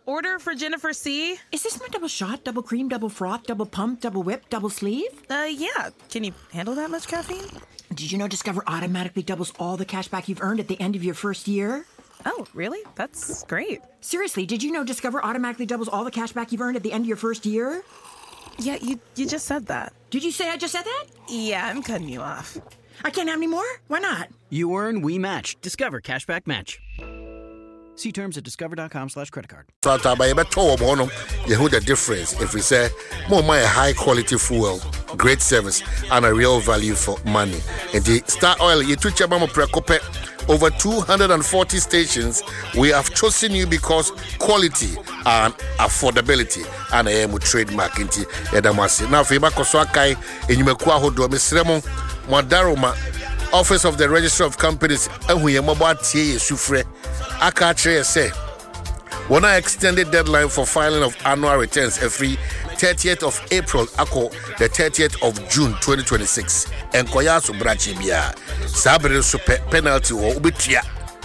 Order for Jennifer C. Is this my double shot, double cream, double froth, double pump, double whip, double sleeve? Yeah. Can you handle that much caffeine? Did you know Discover automatically doubles all the cash back you've earned at the end of your first year? Oh, really? That's great. Seriously, did you know Discover automatically doubles all the cash back you've earned at the end of your first year? Yeah, you just said that. Did you say I just said that? Yeah, I'm cutting you off. I can't have any more? Why not? You earn, we match. Discover Cashback Match. See terms at discover.com/creditcard. So you know the difference if we say more my high quality fuel, great service, and a real value for money. And the Star Oil, you took your mama precope over 240 stations. We have chosen you because quality and affordability and I am a trademark into Edamasi. Now, if you back Oswakai and you make Hodo, Misremo, Madaroma, Office of the Register of Companies, and we are mobile tea sufre. I can't say, when I extended deadline for filing of annual returns every 30th of April, the 30th of June 2026, and Koyasu Brachibia, Sabre super penalty or Ubetia.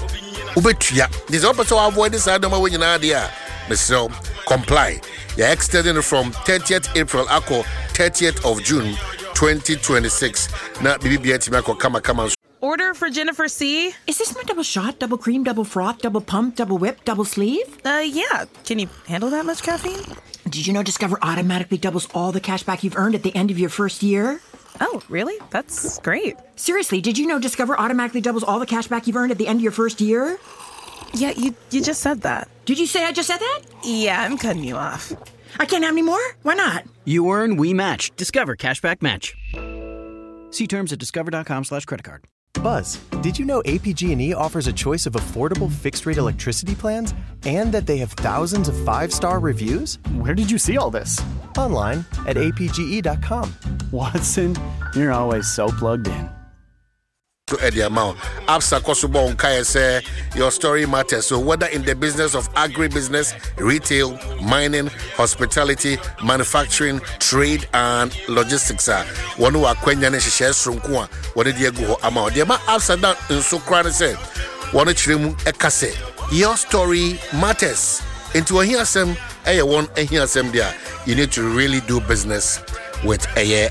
This also avoid this item when you're not there. Mr. Comply. You're extending from 30th April, 30th of June 2026. Now, BBBT come. Order for Jennifer C. Is this my double shot, double cream, double froth, double pump, double whip, double sleeve? Yeah. Can you handle that much caffeine? Did you know Discover automatically doubles all the cash back you've earned at the end of your first year? Oh, really? That's great. Seriously, did you know Discover automatically doubles all the cash back you've earned at the end of your first year? Yeah, you just said that. Did you say I just said that? Yeah, I'm cutting you off. I can't have any more? Why not? You earn, we match. Discover Cashback Match. See terms at discover.com/creditcard. Buzz, did you know APG&E offers a choice of affordable fixed-rate electricity plans and that they have thousands of five-star reviews? Where did you see all this? Online at apge.com. Watson, you're always so plugged in. To Eddie Amount. Absa Kosubo Nkaya say your story matters. So whether in the business of agribusiness, retail, mining, hospitality, manufacturing, trade, and logistics, one who are Kwenyane shares from Kwa, what did you go amount? The amount Absa down in Sokrane say, one chrim ekase. Your story matters. Into a hearsem, a one a hearsem there. You need to really do business with a